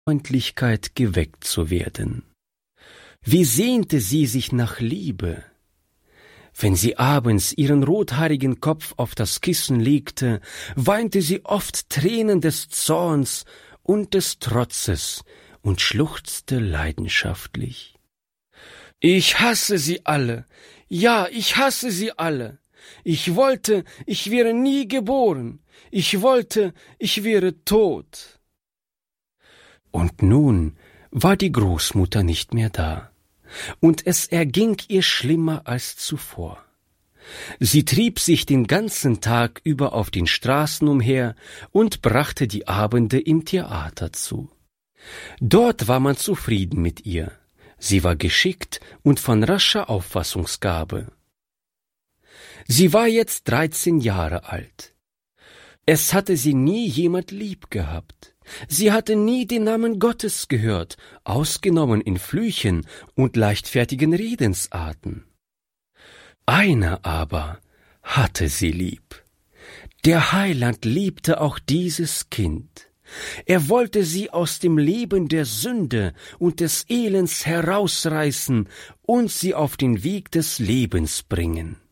Freundlichkeit geweckt zu werden. Wie sehnte sie sich nach Liebe! Wenn sie abends ihren rothaarigen Kopf auf das Kissen legte, weinte sie oft Tränen des Zorns und des Trotzes und schluchzte leidenschaftlich. »Ich hasse sie alle! Ja, ich hasse sie alle! Ich wollte, ich wäre nie geboren! Ich wollte, ich wäre tot!« Und nun war die Großmutter nicht mehr da, und es erging ihr schlimmer als zuvor. Sie trieb sich den ganzen Tag über auf den Straßen umher und brachte die Abende im Theater zu. Dort war man zufrieden mit ihr. Sie war geschickt und von rascher Auffassungsgabe. Sie war jetzt 13 Jahre alt. Es hatte sie nie jemand lieb gehabt. Sie hatte nie den Namen Gottes gehört, ausgenommen in Flüchen und leichtfertigen Redensarten. Einer aber hatte sie lieb. Der Heiland liebte auch dieses Kind. Er wollte sie aus dem Leben der Sünde und des Elends herausreißen und sie auf den Weg des Lebens bringen.